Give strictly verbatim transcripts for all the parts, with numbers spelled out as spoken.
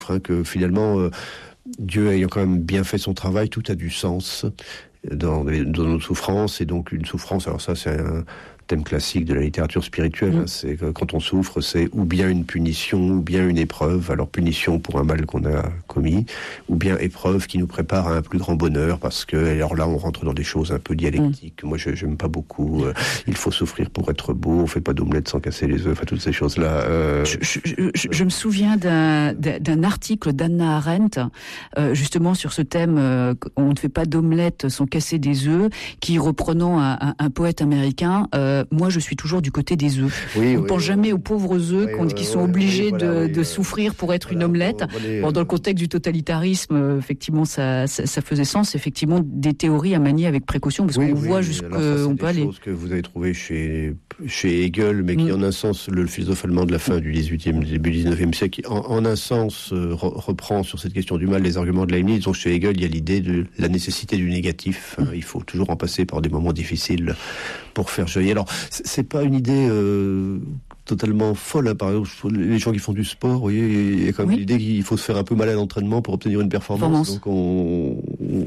Hein, que finalement, euh, Dieu ayant quand même bien fait son travail, tout a du sens dans, dans nos souffrances, et donc une souffrance, alors ça c'est un thème classique de la littérature spirituelle, mmh. hein, c'est que quand on souffre, c'est ou bien une punition, ou bien une épreuve, alors punition pour un mal qu'on a commis, ou bien épreuve qui nous prépare à un plus grand bonheur, parce que, alors là on rentre dans des choses un peu dialectiques, mmh. moi je, j'aime pas beaucoup, euh, il faut souffrir pour être beau, on fait pas d'omelette sans casser les œufs, enfin toutes ces choses-là. Euh, je, je, je, je me souviens d'un, d'un article d'Hannah Arendt, euh, justement sur ce thème, euh, on ne fait pas d'omelette sans casser des œufs, qui reprenant un, un, un poète américain, euh, moi je suis toujours du côté des œufs. Oui, on ne oui, pense oui, jamais oui. aux pauvres œufs oui, qui oui, sont oui, obligés oui, voilà, de, oui, de souffrir pour être voilà, une omelette. Bon, bon, dans le contexte du totalitarisme, euh, effectivement ça, ça, ça faisait sens, effectivement des théories à manier avec précaution, parce oui, qu'on oui, voit jusqu'où on peut aller. C'est des choses que vous avez trouvées chez, chez Hegel, mais qui mm. en un sens, le philosophe allemand de la fin du dix-huitième, début du dix-neuvième siècle, qui en, en un sens euh, reprend sur cette question du mal les arguments de Leibniz. Donc chez Hegel, il y a l'idée de la nécessité du négatif. Mm. Il faut toujours en passer par des moments difficiles pour faire jaillir. Alors, c'est pas une idée euh, totalement folle, hein. Par exemple, les gens qui font du sport, vous voyez, il y a quand même oui. l'idée qu'il faut se faire un peu mal à l'entraînement pour obtenir une performance. Performance. Donc on,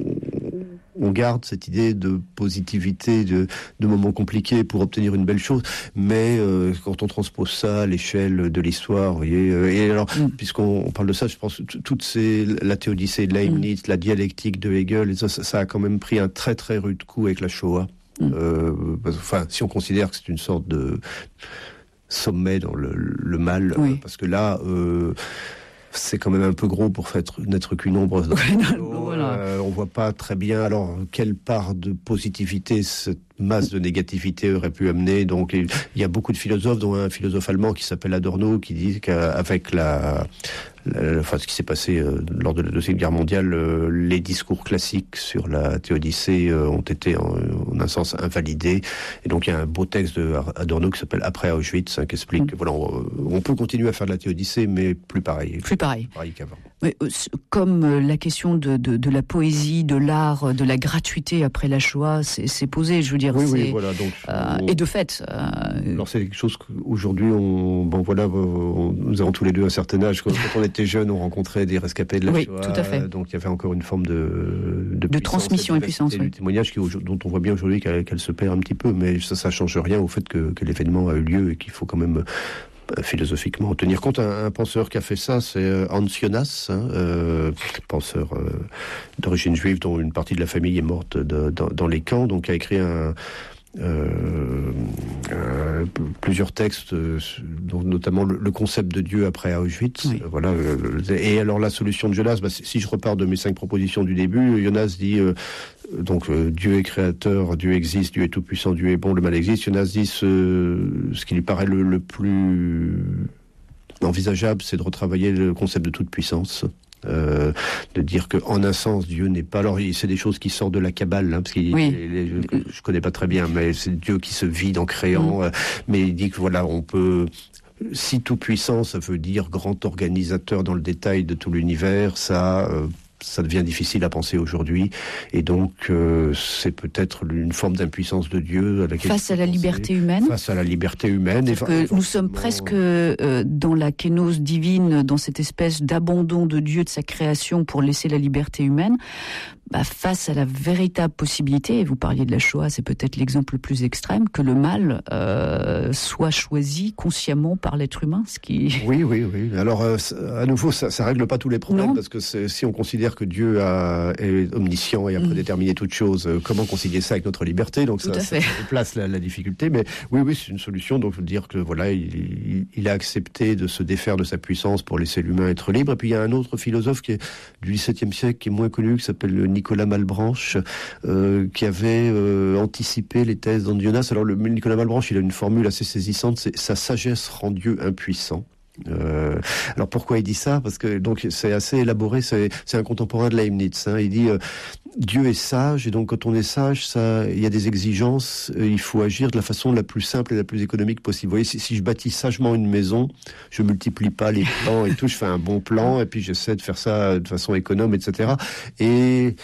on garde cette idée de positivité, de, de moments compliqués pour obtenir une belle chose, mais euh, quand on transpose ça à l'échelle de l'histoire, vous voyez, euh, et alors, mm. puisqu'on on parle de ça, je pense que toutes ces, la Théodicée de Leibniz, mm. la dialectique de Hegel, et ça, ça a quand même pris un très très rude coup avec la Shoah. Mmh. Euh, enfin, si on considère que c'est une sorte de sommet dans le, le mal, oui. parce que là, euh, c'est quand même un peu gros pour être, n'être qu'une ombre. Dans oui, non, voilà. euh, on voit pas très bien. Alors, quelle part de positivité cette masse de négativité aurait pu amener. Donc, il y a beaucoup de philosophes, dont un philosophe allemand qui s'appelle Adorno, qui dit qu'avec la La, enfin, ce qui s'est passé euh, lors de la Deuxième Guerre mondiale, euh, les discours classiques sur la Théodicée euh, ont été en, en un sens invalidés. Et donc il y a un beau texte de Adorno qui s'appelle Après Auschwitz, hein, qui explique mmh. que voilà, on, on peut continuer à faire de la Théodicée, mais plus pareil. Plus pareil. pareil qu'avant. Mais, comme la question de, de, de la poésie, de l'art, de la gratuité après la Shoah, c'est, c'est posé, je veux dire. Oui, c'est, oui, voilà. Donc, euh, on, et de fait. Euh, alors c'est quelque chose qu'aujourd'hui, on, bon voilà, on, nous avons tous les deux un certain âge. Quand on était jeunes, on rencontrait des rescapés de la oui, Shoah. Tout à fait. Donc il y avait encore une forme de de, de transmission et puissance. Du oui. témoignage qui, dont on voit bien aujourd'hui qu'elle, qu'elle se perd un petit peu, mais ça, ça change rien au fait que, que l'événement a eu lieu et qu'il faut quand même philosophiquement en tenir compte. Un, un penseur qui a fait ça, c'est Hans Jonas, hein, euh, penseur euh, d'origine juive dont une partie de la famille est morte de, dans, dans les camps, donc a écrit un Euh, euh, plusieurs textes, euh, dont notamment le, le concept de Dieu après Auschwitz. Oui. Euh, voilà. Euh, et alors la solution de Jonas, bah, si je repars de mes cinq propositions du début, Jonas dit euh, donc euh, Dieu est créateur, Dieu existe, Dieu est tout puissant, Dieu est bon, le mal existe. Jonas dit ce, ce qui lui paraît le, le plus envisageable, c'est de retravailler le concept de toute puissance. Euh, de dire que en un sens Dieu n'est pas, alors c'est des choses qui sortent de la Kabbale, hein, parce que oui. les, les, je, je connais pas très bien, mais c'est Dieu qui se vide en créant, mmh. euh, mais il dit que voilà, on peut, si tout puissant ça veut dire grand organisateur dans le détail de tout l'univers, ça euh, ça devient difficile à penser aujourd'hui, et donc euh, c'est peut-être une forme d'impuissance de Dieu à laquelle face à la liberté humaine. Face à la liberté humaine. Et que nous sommes presque euh, dans la kénose divine, dans cette espèce d'abandon de Dieu, de sa création, pour laisser la liberté humaine. Bah, face à la véritable possibilité, et vous parliez de la Shoah, c'est peut-être l'exemple le plus extrême, que le mal euh, soit choisi consciemment par l'être humain, ce qui... Oui, oui, oui. Alors, euh, à nouveau, ça, ça règle pas tous les problèmes, non. Parce que c'est, si on considère que Dieu a, est omniscient et a prédéterminé mmh. toutes choses, euh, comment concilier ça avec notre liberté? Donc, ça, ça place la, la difficulté. Mais oui, oui, c'est une solution. Donc, je veux dire que voilà, il, il, il a accepté de se défaire de sa puissance pour laisser l'humain être libre. Et puis, il y a un autre philosophe qui est du dix-septième siècle, qui est moins connu, qui s'appelle Nicolas Malebranche, euh, qui avait euh, anticipé les thèses d'Hans Jonas. Alors le Nicolas Malebranche, il a une formule assez saisissante, c'est sa sagesse rend Dieu impuissant. Euh, alors pourquoi il dit ça? Parce que donc c'est assez élaboré. C'est, c'est un contemporain de Leibniz. Hein. Il dit euh, Dieu est sage, et donc quand on est sage, ça, il y a des exigences. Euh, il faut agir de la façon la plus simple et la plus économique possible. Vous voyez, si, si je bâtis sagement une maison, je multiplie pas les plans et tout. Je fais un bon plan et puis j'essaie de faire ça de façon économe, et cetera. Et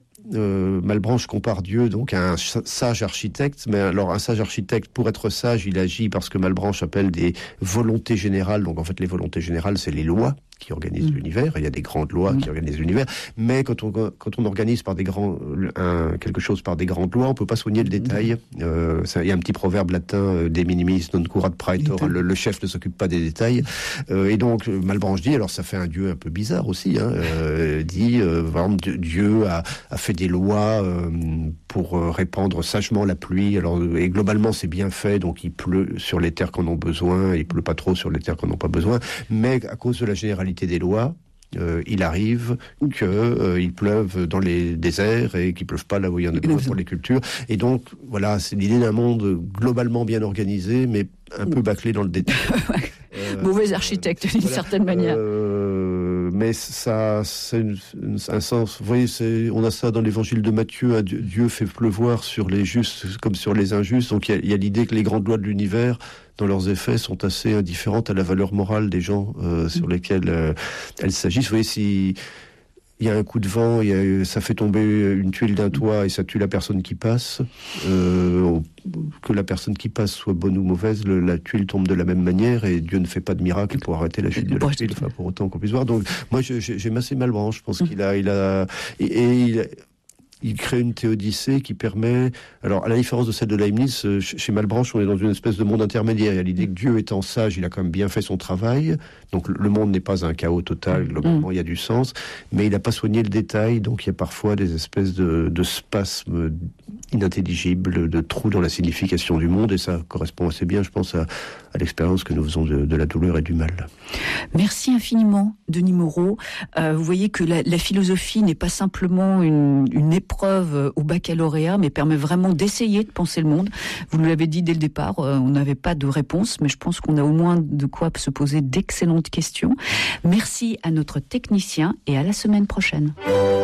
Euh, Malebranche compare Dieu donc à un sage architecte, mais alors un sage architecte, pour être sage, il agit parce que Malebranche appelle des volontés générales. Donc en fait, les volontés générales, c'est les lois qui organise mmh. l'univers. Il y a des grandes lois mmh. qui organisent l'univers. Mais quand on, quand on organise par des grands, un, quelque chose par des grandes lois, on peut pas soigner le détail. Mmh. Euh, ça, il y a un petit proverbe latin, euh, de minimis non curat praetor, le, le chef ne s'occupe pas des détails. Euh, et donc, Malebranche dit, alors ça fait un Dieu un peu bizarre aussi, hein, euh, dit, euh, par exemple, Dieu a, a fait des lois euh, pour euh, répandre sagement la pluie. Alors, et globalement, c'est bien fait, donc il pleut sur les terres qu'on a besoin, il pleut pas trop sur les terres qu'on n'a pas besoin, mais à cause de la généralité des lois, euh, il arrive qu'il euh, pleuve dans les déserts et qu'il pleuve pas là où il y en a besoin pour les cultures. Et donc, voilà, c'est l'idée d'un monde globalement bien organisé, mais un peu bâclé dans le détail. euh, Mauvais architecte, d'une voilà, certaine manière. Euh, mais ça, c'est une, une, un sens. Vous voyez, c'est, on a ça dans l'évangile de Matthieu. Dieu, Dieu fait pleuvoir sur les justes comme sur les injustes. Donc il y, y a l'idée que les grandes lois de l'univers, dans leurs effets, sont assez indifférentes à la valeur morale des gens euh, sur lesquels euh, elles s'agissent. Vous voyez, si il y a un coup de vent, il y a, ça fait tomber une tuile d'un toit et ça tue la personne qui passe, euh, que la personne qui passe soit bonne ou mauvaise, le, la tuile tombe de la même manière et Dieu ne fait pas de miracle pour arrêter la chute de la tuile, enfin, pour autant qu'on puisse voir. Donc moi, j'ai, j'ai assez Malebranche. Je pense mmh. qu'il a, il a, et, et il a, il crée une théodicée qui permet... Alors, à la différence de celle de Leibniz, chez Malebranche, on est dans une espèce de monde intermédiaire. Il y a l'idée que Dieu étant sage, il a quand même bien fait son travail. Donc, le monde n'est pas un chaos total. Globalement, il y a du sens. Mais il n'a pas soigné le détail. Donc, il y a parfois des espèces de, de spasmes inintelligibles, de trous dans la signification du monde. Et ça correspond assez bien, je pense, à, à l'expérience que nous faisons de, de la douleur et du mal. Merci infiniment, Denis Moreau. Euh, vous voyez que la, la philosophie n'est pas simplement une, une épreuve au baccalauréat, mais permet vraiment d'essayer de penser le monde. Vous nous l'avez dit dès le départ, euh, on n'avait pas de réponse, mais je pense qu'on a au moins de quoi se poser d'excellentes questions. Merci à notre technicien et à la semaine prochaine.